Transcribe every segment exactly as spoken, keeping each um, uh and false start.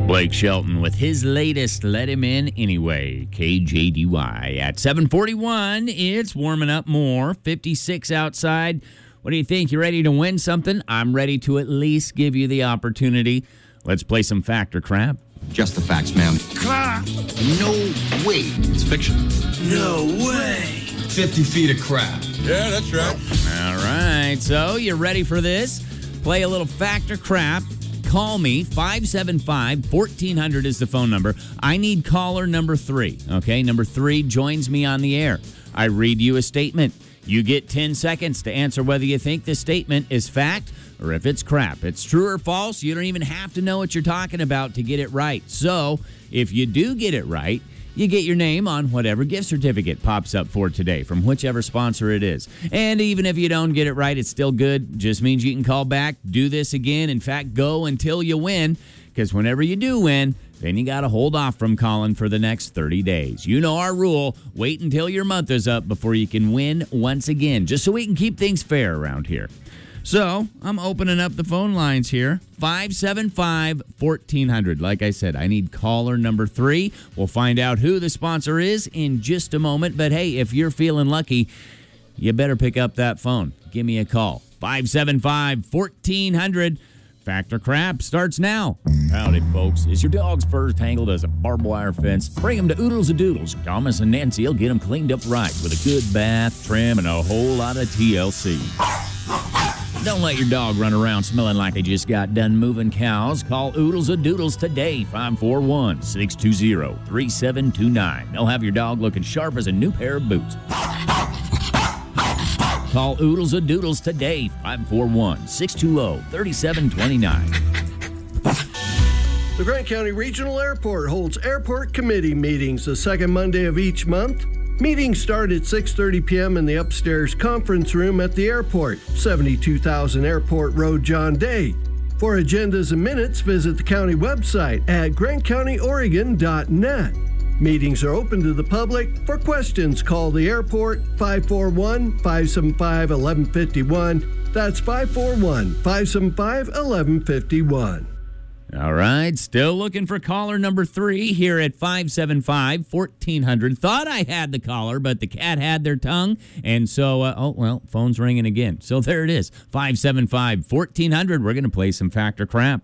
Blake Shelton with his latest Let Him In Anyway, K J D Y. At seven forty-one, it's warming up more, fifty-six outside. What do you think? You ready to win something? I'm ready to at least give you the opportunity. Let's play some fact or crap. Just the facts, ma'am. Crap. No way. It's fiction. No way. fifty feet of crap. Yeah, that's right. All right, so you ready for this? Play a little fact or crap. Call me, five seven five, fourteen hundred is the phone number. I need caller number three, okay? Number three joins me on the air. I read you a statement. You get ten seconds to answer whether you think this statement is fact or if it's crap. It's true or false. You don't even have to know what you're talking about to get it right. So if you do get it right, you get your name on whatever gift certificate pops up for today from whichever sponsor it is. And even if you don't get it right, it's still good. Just means you can call back, do this again. In fact, go until you win, because whenever you do win, then you got to hold off from calling for the next thirty days. You know our rule. Wait until your month is up before you can win once again, just so we can keep things fair around here. So I'm opening up the phone lines here. five seven five, fourteen hundred. Like I said, I need caller number three. We'll find out who the sponsor is in just a moment. But hey, if you're feeling lucky, you better pick up that phone. Give me a call. five seven five, fourteen hundred. Fact or crap starts now. Howdy, folks. Is your dog's fur tangled as a barbed wire fence? Bring him to Oodles and Doodles. Thomas and Nancy will get him cleaned up right with a good bath, trim, and a whole lot of T L C. Don't let your dog run around smelling like they just got done moving cows. Call Oodles and Doodles today, five four one, six two zero, three seven two nine. They'll have your dog looking sharp as a new pair of boots. Call Oodles and Doodles today, five four one, six two zero, three seven two nine. The Grant County Regional Airport holds airport committee meetings the second Monday of each month. Meetings start at six thirty p.m. in the upstairs conference room at the airport, seventy-two thousand Airport Road, John Day. For agendas and minutes, visit the county website at grant county oregon dot net. Meetings are open to the public. For questions, call the airport five four one, five seven five, one one five one. That's five four one, five seven five, one one five one. All right, still looking for caller number three here at five seven five, fourteen hundred. Thought I had the caller, but the cat had their tongue, and so, uh, oh, well, phone's ringing again. So there it is, five seven five, fourteen hundred. We're going to play some fact or crap.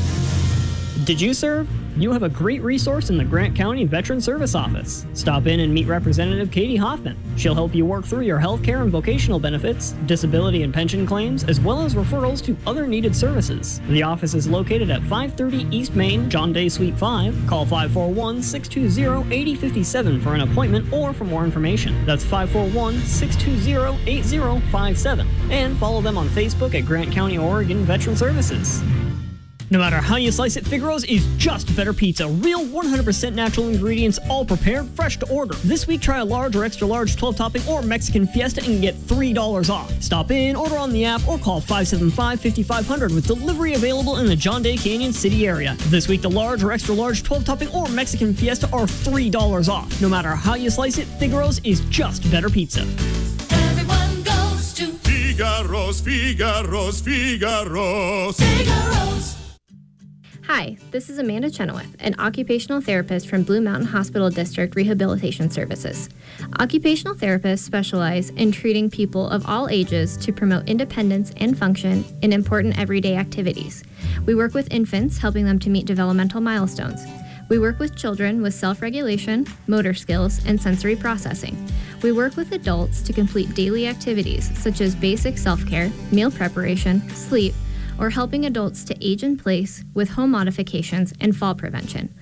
Did you serve? You have a great resource in the Grant County Veteran Service Office. Stop in and meet Representative Katie Hoffman. She'll help you work through your health care and vocational benefits, disability and pension claims, as well as referrals to other needed services. The office is located at five thirty East Main, John Day Suite five. Call five four one, six two zero, eight zero five seven for an appointment or for more information. That's five four one, six two zero, eight zero five seven. And follow them on Facebook at Grant County, Oregon Veteran Services. No matter how you slice it, Figaro's is just better pizza. Real one hundred percent natural ingredients, all prepared, fresh to order. This week, try a large or extra large twelve topping or Mexican Fiesta and get three dollars off. Stop in, order on the app, or call five seven five, five five zero zero with delivery available in the John Day Canyon City area. This week, the large or extra large twelve topping or Mexican Fiesta are three dollars off. No matter how you slice it, Figaro's is just better pizza. Everyone goes to Figaro's, Figaro's, Figaro's. Figaro's. Hi, this is Amanda Chenoweth, an occupational therapist from Blue Mountain Hospital District Rehabilitation Services. Occupational therapists specialize in treating people of all ages to promote independence and function in important everyday activities. We work with infants, helping them to meet developmental milestones. We work with children with self-regulation, motor skills, and sensory processing. We work with adults to complete daily activities such as basic self-care, meal preparation, sleep, or helping adults to age in place with home modifications and fall prevention.